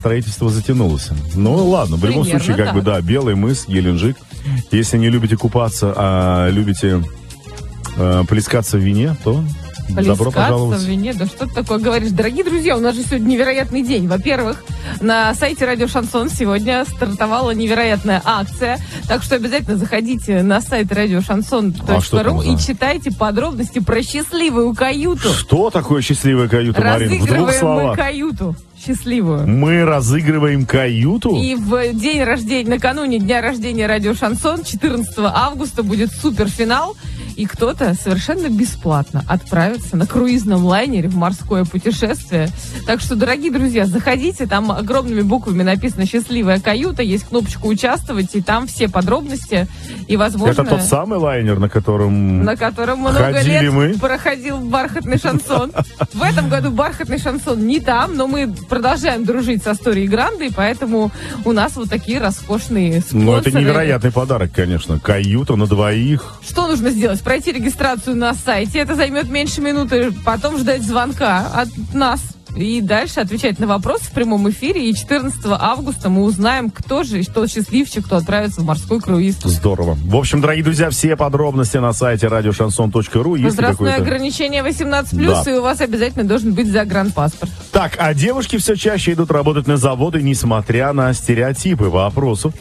строительство затянулось. Ну ладно, в любом случае, как бы, да, Белый мыс, Геленджик. Если не любите купаться, а любите плескаться в вине, то добро пожаловать. В вине, да что ты такое говоришь? Дорогие друзья, у нас же сегодня невероятный день. Во-первых, на сайте Радио Шансон сегодня стартовала невероятная акция. Так что обязательно заходите на сайт radiošanson.ru и читайте подробности про счастливую каюту. Что такое счастливая каюта, Марина? В двух словах. Мы каюту счастливую. Мы разыгрываем каюту? И в день рождения, накануне дня рождения Радио Шансон, 14 августа, будет суперфинал. И кто-то совершенно бесплатно отправится на круизном лайнере в морское путешествие. Так что, дорогие друзья, заходите, там огромными буквами написано «Счастливая каюта», есть кнопочка «Участвовать», и там все подробности. И, возможно... Это тот самый лайнер, на котором много лет проходил бархатный шансон. В этом году бархатный шансон не там, но мы продолжаем дружить со Асторией Гранде, и поэтому у нас вот такие роскошные спонсоры. Ну, это невероятный подарок, конечно. Каюта на двоих. Что нужно сделать? Пройти регистрацию на сайте. Это займет меньше минуты. Потом ждать звонка от нас. И дальше отвечать на вопросы в прямом эфире. И 14 августа мы узнаем, кто же, что счастливчик, кто отправится в морской круиз. Здорово. В общем, дорогие друзья, все подробности на сайте radiošanson.ru. Возрастное ограничение 18+, да. И у вас обязательно должен быть загранпаспорт. Так, а девушки все чаще идут работать на заводы, несмотря на стереотипы. По опросу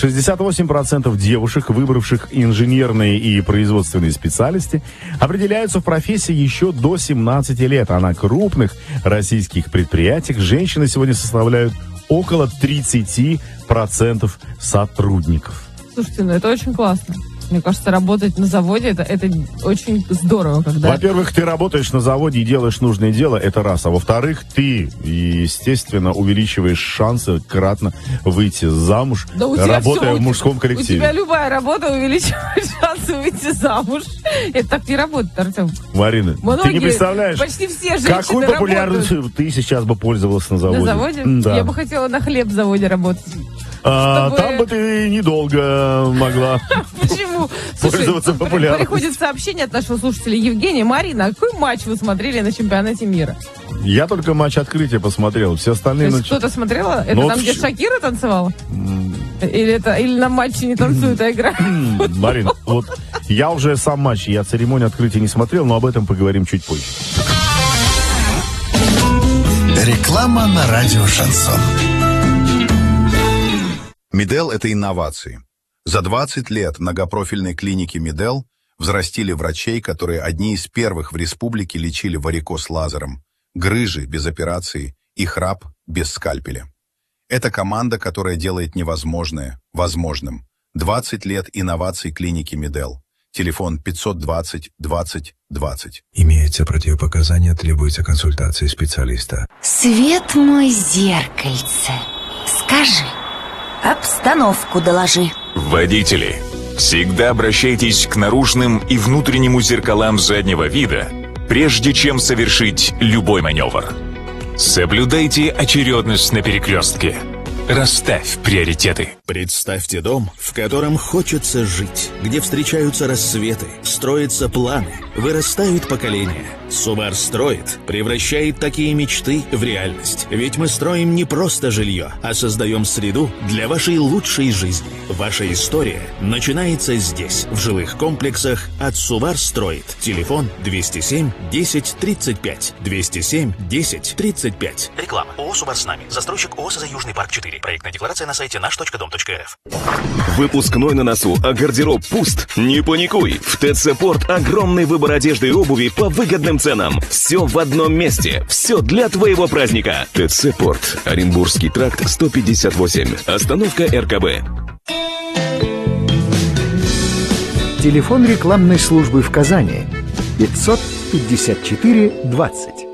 68% девушек, выбравших инженерные и производственные специальности, определяются в профессии еще до 17 лет. А на крупных российских предприятиях женщины сегодня составляют около 30% сотрудников. Слушайте, ну это очень классно. Мне кажется, работать на заводе это очень здорово, когда... Во-первых, ты работаешь на заводе и делаешь нужное дело, это раз. А во-вторых, ты, естественно, увеличиваешь шансы кратно выйти замуж, да, работая в мужском коллективе. У тебя любая работа увеличивает шансы выйти замуж. Это так не работает, Артем. Марина, ты не представляешь, почти все женщины какой популярностью ты сейчас бы пользовалась на заводе. На заводе? Да. Я бы хотела на хлебзаводе работать. Там бы ты недолго могла. Почему? Пользоваться популярностью. Приходит сообщение от нашего слушателя Евгения. Марина, а какой матч вы смотрели на чемпионате мира? Я только матч открытия посмотрел. Все остальные... То есть кто-то смотрела? Это там, где Шакира танцевала? Или на матче не танцуют, а играют? Марина, вот я уже сам матч, я церемонию открытия не смотрел, но об этом поговорим чуть позже. Реклама на радио Шансон. Медел – это инновации. За 20 лет многопрофильной клиники Медел взрастили врачей, которые одни из первых в республике лечили варикоз лазером, грыжи без операции и храп без скальпеля. Это команда, которая делает невозможное возможным. 20 лет инноваций клиники Медел. Телефон 520 20 20. Имеются противопоказания, требуется консультация специалиста. Свет мой зеркальце, скажи. Обстановку доложи. Водители, всегда обращайтесь к наружным и внутреннему зеркалам заднего вида, прежде чем совершить любой маневр. Соблюдайте очередность на перекрестке. Расставь приоритеты. Представьте дом, в котором хочется жить, где встречаются рассветы, строятся планы, вырастают поколения. Сувар строит, превращает такие мечты в реальность. Ведь мы строим не просто жилье, а создаем среду для вашей лучшей жизни. Ваша история начинается здесь, в жилых комплексах от Сувар строит. Телефон 207 10 35. 207 10 35. Реклама. ООО «Сувар с нами». Застройщик ООО «СЗ Южный парк 4». Проектная декларация на сайте наш.дом.рф. Выпускной на носу, а гардероб пуст? Не паникуй. В ТЦ Порт огромный выбор одежды и обуви по выгодным ценам. Все в одном месте. Все для твоего праздника. ТЦ Порт. Оренбургский тракт 158. Остановка РКБ. Телефон рекламной службы в Казани 554 20.